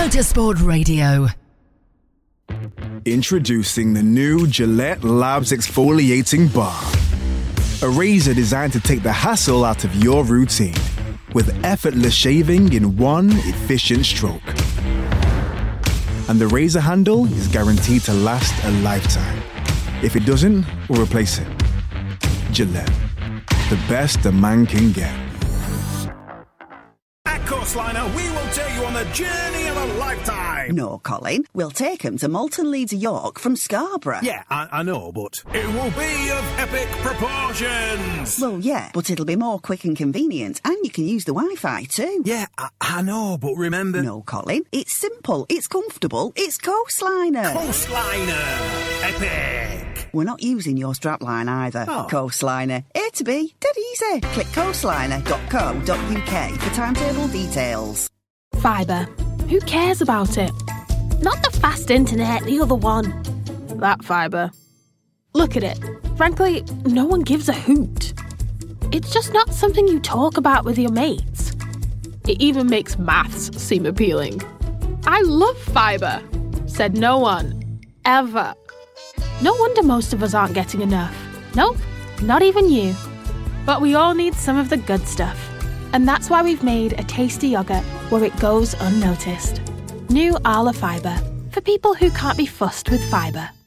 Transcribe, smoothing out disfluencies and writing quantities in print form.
Motorsport Radio. Introducing the new Gillette Labs Exfoliating Bar. A razor designed to take the hassle out of your routine with effortless shaving in one efficient stroke. And the razor handle is guaranteed to last a lifetime. If it doesn't, we'll replace it. Gillette. The best a man can get. At Coastliner, we will take you on the journey of a lifetime. No, Colin. We'll take 'em to Malton Leeds York from Scarborough. Yeah, I know, but it will be of epic proportions. Well, yeah, but it'll be more quick and convenient, and you can use the Wi-Fi too. Yeah, I know, but remember... No, Colin. It's simple, it's comfortable, it's Coastliner. Coastliner. Epic. We're not using your strapline either. Oh. Coastliner. A to B. Dead easy. Click coastliner.co.uk for timetable details. Fibre. Who cares about it? Not the fast internet, the other one. That fibre. Look at it. Frankly, no one gives a hoot. It's just not something you talk about with your mates. It even makes maths seem appealing. I love fibre, said no one. Ever. No wonder most of us aren't getting enough. Nope, not even you. But we all need some of the good stuff. And that's why we've made a tasty yoghurt where it goes unnoticed. New Arla Fibre, for people who can't be fussed with fibre.